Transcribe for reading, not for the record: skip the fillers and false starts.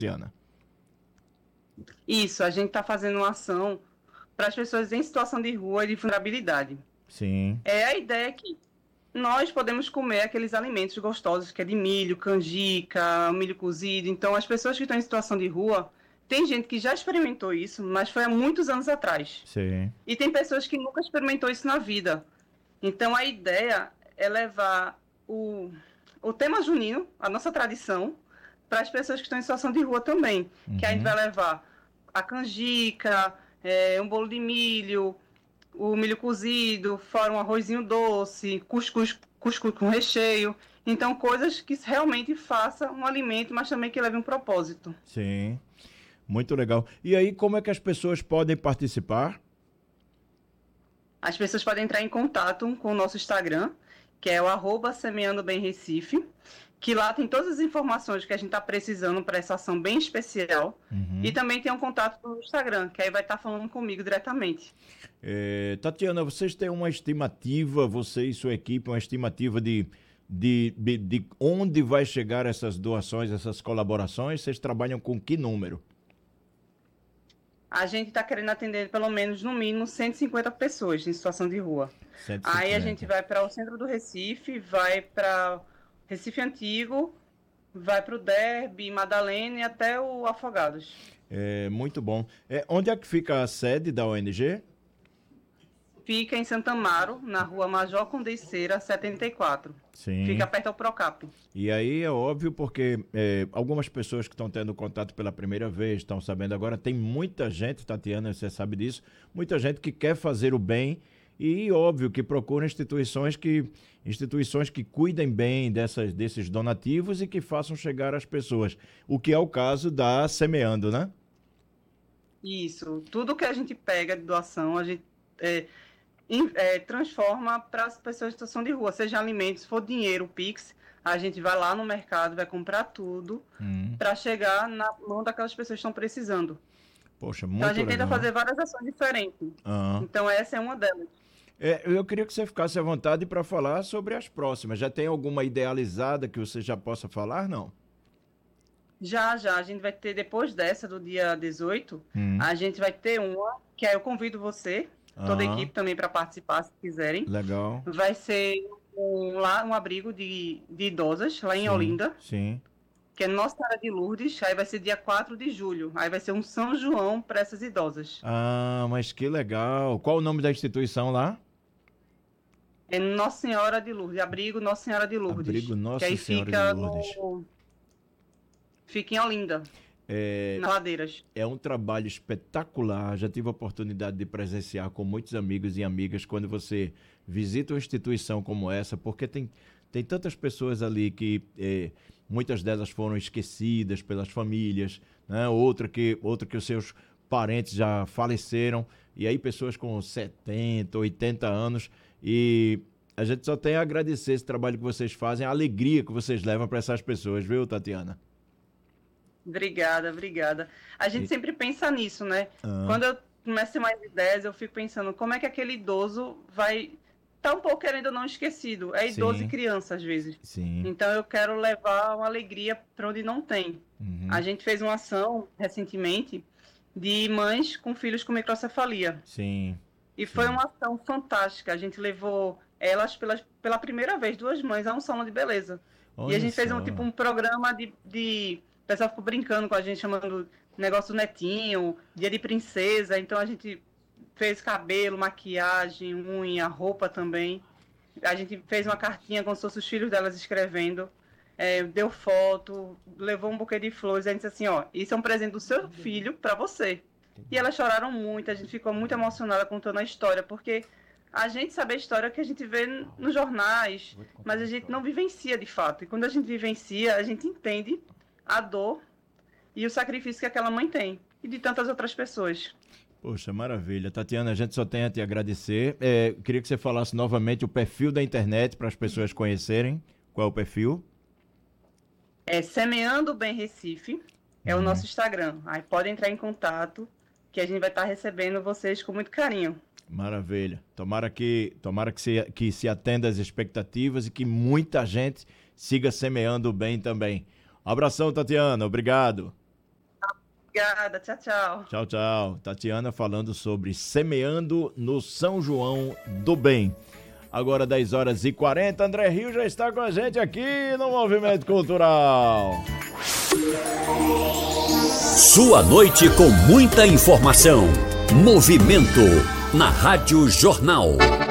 Tatiana? Isso, a gente está fazendo uma ação para as pessoas em situação de rua e de vulnerabilidade. Sim. A ideia é que nós podemos comer aqueles alimentos gostosos que é de milho, canjica, milho cozido. Então, as pessoas que estão em situação de rua, tem gente que já experimentou isso, mas foi há muitos anos atrás. Sim. E tem pessoas que nunca experimentou isso na vida. Então, a ideia é levar o tema junino, a nossa tradição, para as pessoas que estão em situação de rua também. Que a gente vai Uhum. levar a canjica, um bolo de milho, o milho cozido, fora um arrozinho doce, cuscuz com recheio. Então, coisas que realmente façam um alimento, mas também que leve um propósito. Sim. Muito legal. E aí, como é que as pessoas podem participar? As pessoas podem entrar em contato com o nosso Instagram, que é o @semeando bem Recife, que lá tem todas as informações que a gente está precisando para essa ação bem especial. E Uhum. também tem um contato no Instagram, que aí vai estar falando comigo diretamente. Tatiana, vocês têm uma estimativa, você e sua equipe, uma estimativa de onde vai chegar essas doações, essas colaborações? Vocês trabalham com que número? A gente está querendo atender pelo menos, no mínimo, 150 pessoas em situação de rua. Aí a gente 150. vai para o centro do Recife, vai para Recife Antigo, vai para o Derby, Madalena e até o Afogados. Muito bom. Onde é que fica a sede da ONG? Fica em Santa Amaro, na rua Major Condeiceira, 74. Fica Sim. perto ao Procap. E aí é óbvio porque algumas pessoas que estão tendo contato pela primeira vez, estão sabendo agora, tem muita gente, Tatiana, você sabe disso, muita gente que quer fazer o bem e óbvio que procura instituições que cuidem bem desses donativos e que façam chegar às pessoas. O que é o caso da Semeando, né? Isso. Tudo que a gente pega de doação, a gente transforma para as pessoas em situação de rua, seja alimentos, se for dinheiro, Pix, a gente vai lá no mercado, vai comprar tudo Hum. para chegar na mão daquelas pessoas que estão precisando. Poxa, Então a muito gente tenta legal. fazer várias ações diferentes. Ah. Então essa é uma delas. Eu queria que você ficasse à vontade para falar sobre as próximas. Já tem alguma idealizada que você já possa falar? Não? Já, já, a gente vai ter, depois dessa, do dia 18, Hum. a gente vai ter uma, que aí eu convido você, toda a Ah, equipe também para participar, se quiserem. legal. Vai ser lá um abrigo de idosas, lá em Sim, Olinda, sim. que é Nossa Senhora de Lourdes, aí vai ser dia 4 de julho. Aí vai ser um São João para essas idosas. Ah, mas que legal. Qual o nome da instituição lá? É Nossa Senhora de Lourdes, abrigo Nossa Senhora de Abrigo Lourdes, que Nossa aí Senhora de Lourdes. fica em Olinda, É, nas Ladeiras. é um trabalho espetacular. Já tive a oportunidade de presenciar com muitos amigos e amigas quando você visita uma instituição como essa, porque tem tantas pessoas ali que muitas delas foram esquecidas pelas famílias, né? Outra que os seus parentes já faleceram, e aí pessoas com 70, 80 anos, e a gente só tem a agradecer esse trabalho que vocês fazem, a alegria que vocês levam para essas pessoas, viu, Tatiana? Obrigada, obrigada. A gente E- sempre pensa nisso, né? ah, Quando eu começo a ter mais ideias, eu fico pensando como é que aquele idoso vai tá um pouco querendo ou não esquecido. É idoso e sim, criança às vezes. sim. Então eu quero levar uma alegria para onde não tem. A Uhum. gente fez uma ação recentemente de mães com filhos com microcefalia. Sim, E foi sim. uma ação fantástica. A gente levou elas pela primeira vez, duas mães, a um salão de beleza. E a Olha gente fez um tipo só. um programa O pessoal ficou brincando com a gente, chamando negócio do netinho, dia de princesa. Então a gente fez cabelo, maquiagem, unha, roupa também. A gente fez uma cartinha com os filhos delas escrevendo. Deu foto, levou um buquê de flores. A gente disse assim: ó, isso é um presente do seu filho para você. E elas choraram muito, a gente ficou muito emocionada contando a história, porque a gente sabe a história que a gente vê nos jornais, Vou te contar mas uma a gente história. não vivencia de fato. E quando a gente vivencia, a gente entende a dor e o sacrifício que aquela mãe tem e de tantas outras pessoas. Poxa, maravilha. Tatiana, a gente só tem a te agradecer. Queria que você falasse novamente o perfil da internet para as pessoas conhecerem. Qual é o perfil? É Semeando Bem Recife, é o Uhum. nosso Instagram. Aí pode entrar em contato, que a gente vai estar recebendo vocês com muito carinho. Maravilha. Que se atenda às expectativas e que muita gente siga semeando bem também. Abração, Tatiana. Obrigado. Obrigada, tchau, tchau. Tchau, tchau. Tatiana falando sobre Semeando no São João do Bem. Agora 10h40, André Rio já está com a gente aqui no Movimento Cultural. Sua noite com muita informação. Movimento na Rádio Jornal.